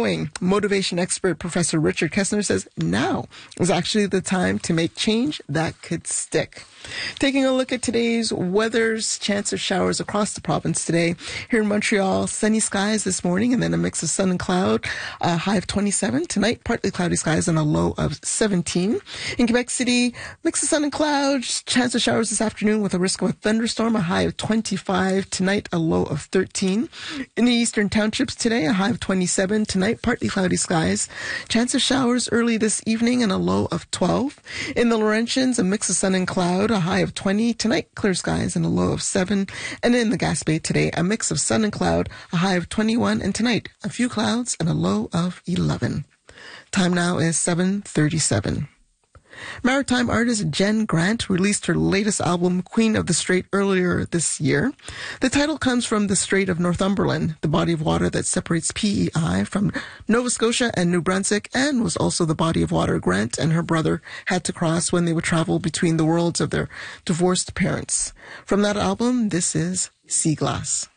growing. Motivation expert Professor Richard Kessner says now is actually the time to make change that could stick. Taking a look at today's weather's chance of showers across the province today. Here in Montreal, sunny skies this morning and then a mix of sun and cloud, a high of 27. Tonight, partly cloudy skies and a low of 17. In Quebec City, mix of sun and clouds, chance of showers this afternoon with a risk of a thunderstorm, a high of 25. Tonight, a low of 13. In the eastern townships today, a high of 27. Tonight, partly cloudy skies, chance of showers early this evening and a low of 12. In the Laurentians, a mix of sun and cloud, a high of 20. Tonight, clear skies and a low of 7. And in the Gaspé today, a mix of sun and cloud, a high of 21. And tonight, a few clouds and a low of 11. Time now is 7:37. Maritime artist Jen Grant released her latest album, Queen of the Strait, earlier this year. The title comes from the Strait of Northumberland, the body of water that separates PEI from Nova Scotia and New Brunswick, and was also the body of water Grant and her brother had to cross when they would travel between the worlds of their divorced parents. From that album, this is Sea Glass.